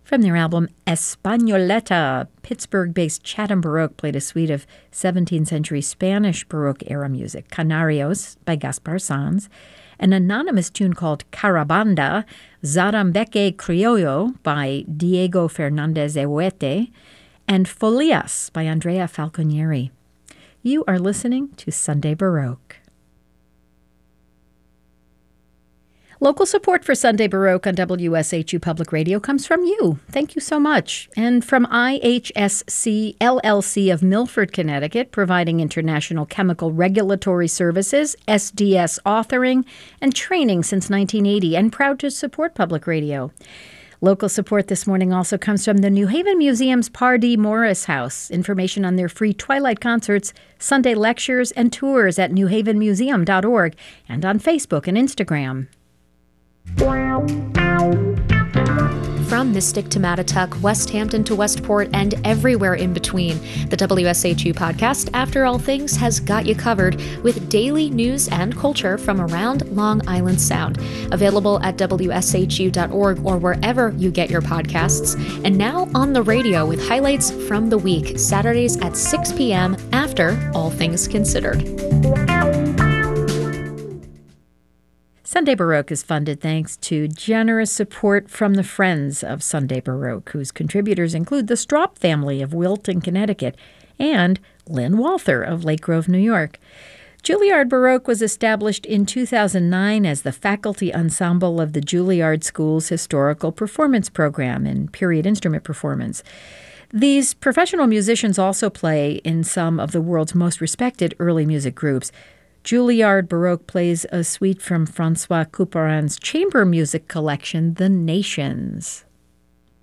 From their album Españoleta, Pittsburgh-based Chatham Baroque played a suite of 17th century Spanish Baroque-era music, Canarios by Gaspar Sanz, an anonymous tune called Carabanda, Zarambeque Criollo by Diego Fernandez Huete, and Folias by Andrea Falconieri. You are listening to Sunday Baroque. Local support for Sunday Baroque on WSHU Public Radio comes from you. Thank you so much. And from IHSC LLC of Milford, Connecticut, providing international chemical regulatory services, SDS authoring, and training since 1980, and proud to support public radio. Local support this morning also comes from the New Haven Museum's Pardee Morris House. Information on their free Twilight concerts, Sunday lectures, and tours at newhavenmuseum.org and on Facebook and Instagram. From Mystic to Mattatuck, West Hampton to Westport, and everywhere in between, the WSHU podcast, After All Things, has got you covered with daily news and culture from around Long Island Sound. Available at WSHU.org or wherever you get your podcasts. And now on the radio with highlights from the week, Saturdays at 6 p.m. after All Things Considered. Sunday Baroque is funded thanks to generous support from the Friends of Sunday Baroque, whose contributors include the Stroup family of Wilton, Connecticut, and Lynn Walther of Lake Grove, New York. Juilliard Baroque was established in 2009 as the faculty ensemble of the Juilliard School's historical performance program in period instrument performance. These professional musicians also play in some of the world's most respected early music groups. Juilliard Baroque plays a suite from Francois Couperin's chamber music collection, The Nations.